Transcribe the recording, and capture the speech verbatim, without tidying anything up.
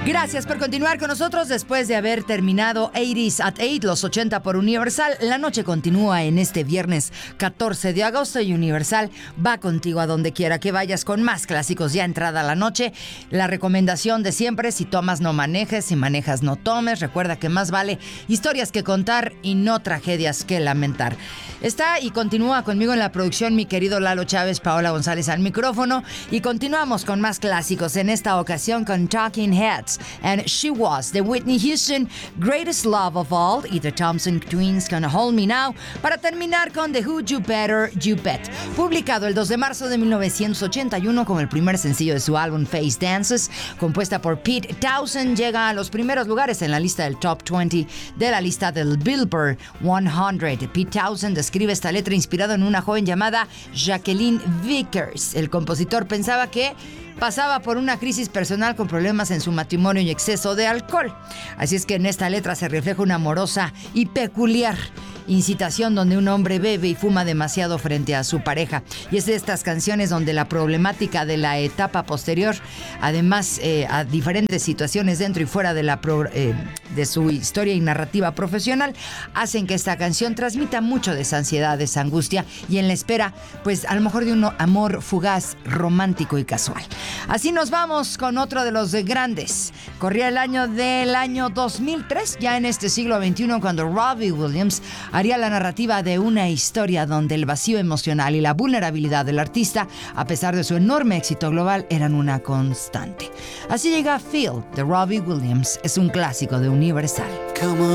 Gracias por continuar con nosotros después de haber terminado ochenta at ocho, los ochenta por Universal. La noche continúa en este viernes catorce de agosto y Universal va contigo a donde quiera que vayas con más clásicos ya entrada la noche. La recomendación de siempre: si tomas no manejes, si manejas no tomes. Recuerda que más vale historias que contar y no tragedias que lamentar. Está y continúa conmigo en la producción mi querido Lalo Chávez, Paola González al micrófono, y continuamos con más clásicos, en esta ocasión con Talking Heads and She Was de Whitney Houston, Greatest Love of All, y The Thompson Twins con Hold Me Now, para terminar con The Who You Better You Bet, publicado el dos de marzo de mil novecientos ochenta y uno como el primer sencillo de su álbum Face Dances, compuesta por Pete Townshend. Llega a los primeros lugares en la lista del Top veinte de la lista del Billboard cien. Pete Townshend escribe esta letra inspirado en una joven llamada Jacqueline Vickers. El compositor pensaba que pasaba por una crisis personal con problemas en su matrimonio y exceso de alcohol. Así es que en esta letra se refleja una amorosa y peculiar incitación donde un hombre bebe y fuma demasiado frente a su pareja. Y es de estas canciones donde la problemática de la etapa posterior, además eh, a diferentes situaciones dentro y fuera de, la pro, eh, de su historia y narrativa profesional, hacen que esta canción transmita mucho de esa ansiedad, de esa angustia, y en la espera, pues a lo mejor de un amor fugaz, romántico y casual. Así nos vamos con otro de los grandes. Corría el año del año dos mil tres, ya en este siglo veintiuno, cuando Robbie Williams haría la narrativa de una historia donde el vacío emocional y la vulnerabilidad del artista, a pesar de su enorme éxito global, eran una constante. Así llega Feel de Robbie Williams, es un clásico de Universal. Come on.